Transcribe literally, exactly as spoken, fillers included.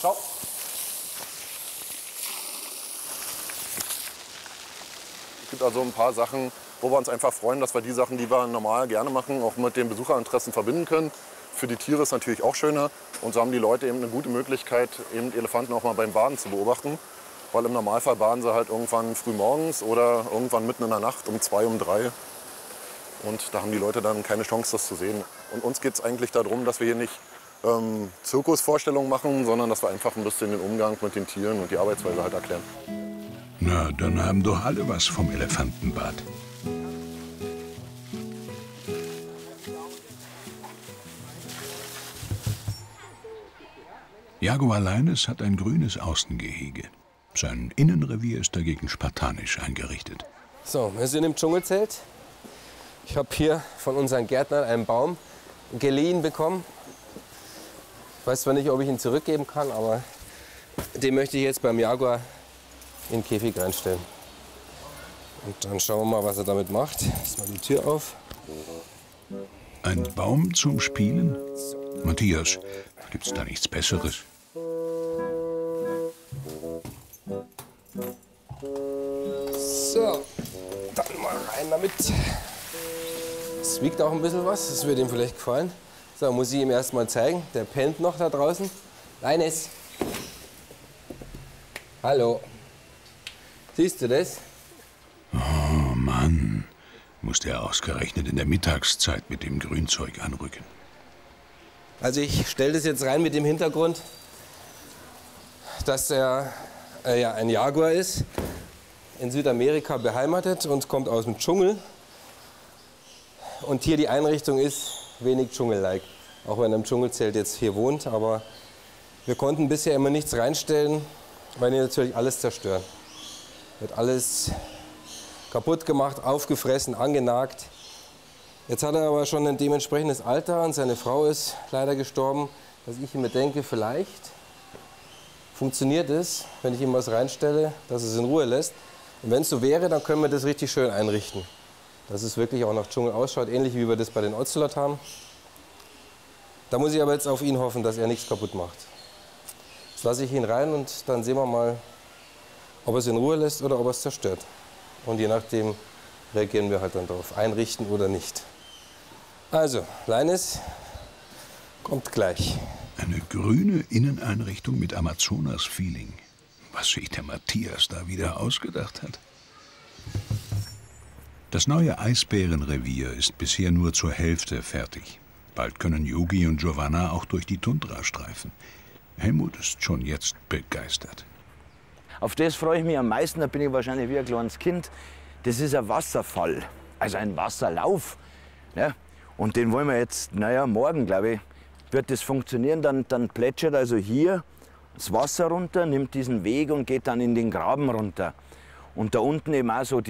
Ciao. Es gibt also ein paar Sachen, wo wir uns einfach freuen, dass wir die Sachen, die wir normal gerne machen, auch mit den Besucherinteressen verbinden können. Für die Tiere ist natürlich auch schöner. Und so haben die Leute eben eine gute Möglichkeit, eben Elefanten auch mal beim Baden zu beobachten. Weil im Normalfall baden sie halt irgendwann früh morgens oder irgendwann mitten in der Nacht um zwei, um drei. Und da haben die Leute dann keine Chance, das zu sehen. Und uns geht es eigentlich darum, dass wir hier nicht ähm, Zirkusvorstellungen machen, sondern dass wir einfach ein bisschen den Umgang mit den Tieren und die Arbeitsweise halt erklären. Na, dann haben doch alle was vom Elefantenbad. Jaguar Leines hat ein grünes Außengehege. Sein Innenrevier ist dagegen spartanisch eingerichtet. So, wir sind im Dschungelzelt. Ich habe hier von unseren Gärtnern einen Baum geliehen bekommen. Ich weiß zwar nicht, ob ich ihn zurückgeben kann, aber den möchte ich jetzt beim Jaguar in den Käfig reinstellen. Und dann schauen wir mal, was er damit macht. Lass mal die Tür auf. Ein Baum zum Spielen? Matthias, gibt's da nichts Besseres? So, dann mal rein damit. Es wiegt auch ein bisschen was, das wird ihm vielleicht gefallen. So, muss ich ihm erst mal zeigen. Der pennt noch da draußen. Leines. Hallo. Siehst du das? Oh Mann, muss der ausgerechnet in der Mittagszeit mit dem Grünzeug anrücken. Also ich stelle das jetzt rein mit dem Hintergrund, dass er äh, ja, ein Jaguar ist, in Südamerika beheimatet und kommt aus dem Dschungel. Und hier die Einrichtung ist wenig Dschungel-like, auch wenn er im Dschungelzelt jetzt hier wohnt. Aber wir konnten bisher immer nichts reinstellen, weil die natürlich alles zerstören. Wird alles kaputt gemacht, aufgefressen, angenagt. Jetzt hat er aber schon ein dementsprechendes Alter und seine Frau ist leider gestorben, dass ich mir denke, vielleicht funktioniert es, wenn ich ihm was reinstelle, dass es in Ruhe lässt. Und wenn es so wäre, dann können wir das richtig schön einrichten. Dass es wirklich auch nach Dschungel ausschaut, ähnlich wie wir das bei den Ocelot haben. Da muss ich aber jetzt auf ihn hoffen, dass er nichts kaputt macht. Jetzt lasse ich ihn rein und dann sehen wir mal, ob er es in Ruhe lässt oder ob er es zerstört. Und je nachdem reagieren wir halt dann darauf, einrichten oder nicht. Also, Leines kommt gleich. Eine grüne Inneneinrichtung mit Amazonas-Feeling. Was sich der Matthias da wieder ausgedacht hat. Das neue Eisbärenrevier ist bisher nur zur Hälfte fertig. Bald können Yogi und Giovanna auch durch die Tundra streifen. Helmut ist schon jetzt begeistert. Auf das freue ich mich am meisten, da bin ich wahrscheinlich wie ein kleines Kind. Das ist ein Wasserfall, also ein Wasserlauf. Ja? Und den wollen wir jetzt, naja, morgen, glaube ich, wird das funktionieren. Dann, dann plätschert also hier das Wasser runter, nimmt diesen Weg und geht dann in den Graben runter. Und da unten eben auch so die